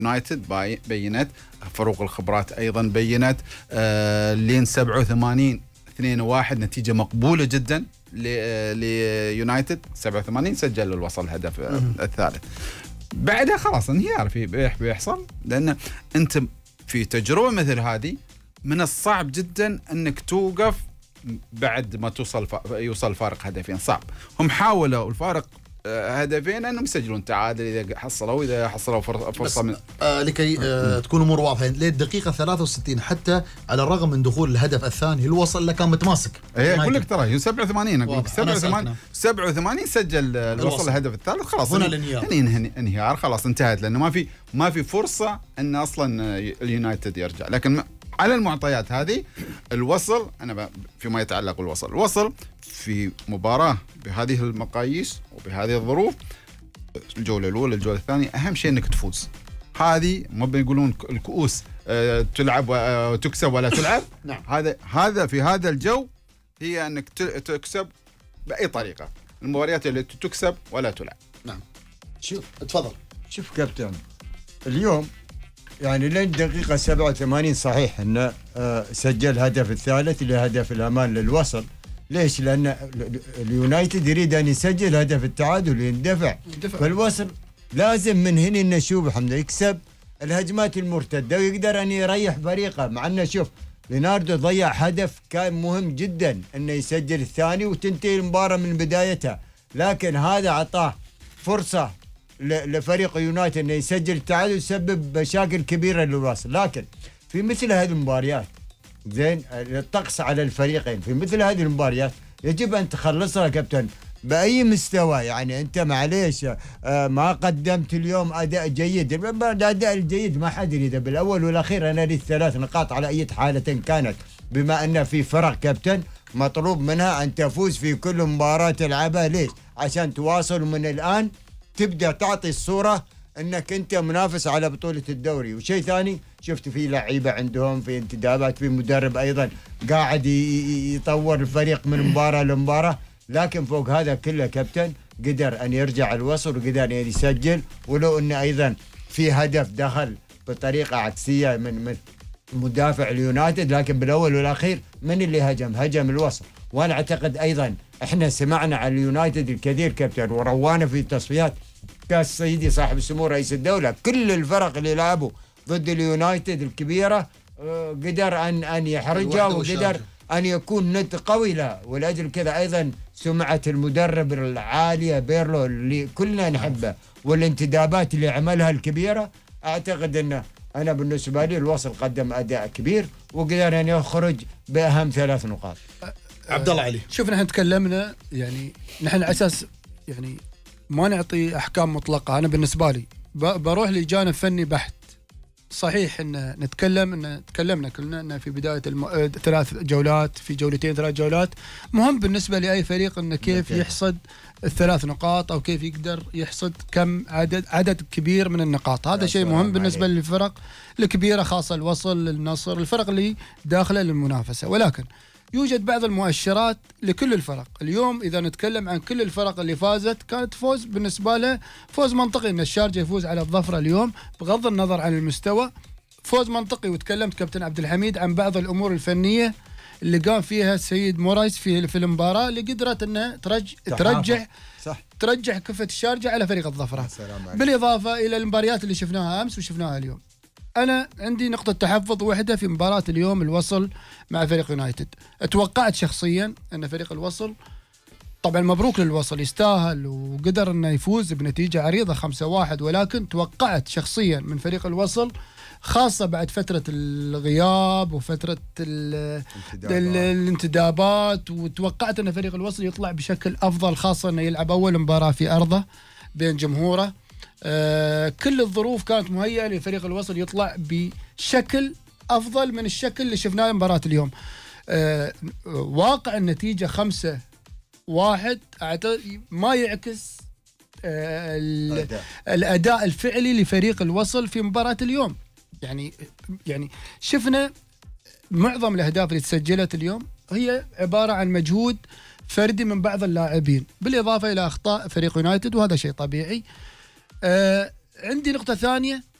يونايتد بينت، فروق الخبرات أيضا بينت. لين 87-2-1 نتيجة مقبولة جدا ليونايتد. 87 سجل الوصل الهدف الثالث. بعدها خلاص انهيار بيحصل، لأن أنت في تجربة مثل هذه من الصعب جدا أنك توقف بعد ما يوصل فارق هدفين. صعب. هم حاولوا الفارق هدفين انهم يسجلون تعادل اذا حصلوا فرصه من لكي تكون امور واضحه. ليه الدقيقه 63 حتى على الرغم من دخول الهدف الثاني الوصل اللي كان متماسك. اقول لك ترى 87 اقول لك 87 سجل الوصل الهدف الثالث. خلاص هنا انهيار خلاص انتهت، لانه ما في فرصه ان اصلا اليونايتد يرجع. لكن على المعطيات هذه الوصل، أنا فيما يتعلق الوصل في مباراة بهذه المقاييس وبهذه الظروف، الجولة الأولى الجولة الثانية، أهم شيء أنك تفوز. هذه ما بيقولون الكؤوس تلعب وتكسب ولا تلعب. نعم. هذا في هذا الجو هي أنك تكسب بأي طريقة. المباريات اللي تكسب ولا تلعب. نعم. شوف تفضل. شوف كابتن، اليوم يعني لين دقيقة 87 صحيح أنه سجل هدف الثالث لهدف الأمان للوصل. ليش؟ لأن اليونايتد يريد أن يسجل هدف التعادل يندفع. فالوصل لازم من هنا نشوف حمد يكسب الهجمات المرتدة ويقدر أن يريح فريقه. مع أنه شوف ليناردو ضيع هدف كان مهم جدا أنه يسجل الثاني وتنتهي المباراة من بدايتها، لكن هذا عطاه فرصة لفريق يونايتد انه يسجل التعادل يسبب مشاكل كبيره للوصل. لكن في مثل هذه المباريات زين الطقس على الفريقين، في مثل هذه المباريات يجب ان تخلصها كابتن باي مستوى. يعني انت معليش ما قدمت اليوم اداء جيد. الاداء الجيد ما حد يريده، بالاول والاخير انا اريد 3 نقاط على اي حاله كانت، بما ان في فرق كابتن مطلوب منها ان تفوز في كل مباراه تلعبها. ليش؟ عشان تواصل من الان تبدأ تعطي الصورة أنك أنت منافس على بطولة الدوري. وشيء ثاني شفت في لعيبة عندهم في انتدابات، في مدرب أيضا قاعد يطور الفريق من مباراة لمباراة. لكن فوق هذا كله كابتن قدر أن يرجع الوصل وقدر أن يسجل، ولو أنه أيضا في هدف دخل بطريقة عكسية من مدافع اليونايتد، لكن بالأول والأخير من اللي هجم الوصل. وأنا أعتقد أيضا احنا سمعنا عن اليونايتد الكثير كابتن، وروانا في تصفيات كاس سيدي صاحب السمو رئيس الدولة، كل الفرق اللي لعبوا ضد اليونايتد الكبيرة قدر أن يحرجها وقدر أن يكون ند قوي له. ولأجل كذا أيضا سمعة المدرب العالية بيرلو اللي كلنا نحبه والانتدابات اللي عملها الكبيرة، أعتقد أنه أنا بالنسبة لي الوصل قدم أداء كبير وقدر أن يخرج بأهم 3 نقاط. عبد الله علي، شوف نحن تكلمنا يعني نحن على اساس يعني ما نعطي احكام مطلقه. انا بالنسبه لي بروح لجانب فني بحت. صحيح ان تكلمنا كلنا ان في بدايه 3 جولات، في جولتين 3 جولات مهم بالنسبه لاي فريق انه كيف يحصد ال3 نقاط او كيف يقدر يحصد كم عدد كبير من النقاط. هذا شيء مهم بالنسبه للفرق الكبيره، خاصه الوصل، النصر، الفرق اللي داخله للمنافسه. ولكن يوجد بعض المؤشرات لكل الفرق. اليوم إذا نتكلم عن كل الفرق اللي فازت كانت فوز بالنسبة له فوز منطقي، إن الشارجة يفوز على الظفرة اليوم بغض النظر عن المستوى، فوز منطقي. وتكلمت كابتن عبد الحميد عن بعض الأمور الفنية اللي قام فيها السيد مورايس في المباراة اللي قدرت أنها ترجع كفة الشارجة على فريق الظفرة، بالإضافة إلى المباريات اللي شفناها أمس وشفناها اليوم. أنا عندي نقطة تحفظ واحدة في مباراة اليوم الوصل مع فريق يونايتد. اتوقعت شخصيا أن فريق الوصل، طبعا مبروك للوصل يستاهل وقدر أنه يفوز بنتيجة عريضة 5-1، ولكن توقعت شخصيا من فريق الوصل خاصة بعد فترة الغياب وفترة الانتدابات، وتوقعت أن فريق الوصل يطلع بشكل أفضل، خاصة أنه يلعب أول مباراة في أرضه بين جمهوره. كل الظروف كانت مهيئة لفريق الوصل يطلع بشكل أفضل من الشكل اللي شفناه مباراة اليوم. واقع النتيجة 5-1 ما يعكس الأداء الفعلي لفريق الوصل في مباراة اليوم. يعني شفنا معظم الأهداف اللي تسجلت اليوم هي عبارة عن مجهود فردي من بعض اللاعبين، بالإضافة إلى أخطاء فريق يونايتد، وهذا شيء طبيعي. عندي نقطة ثانية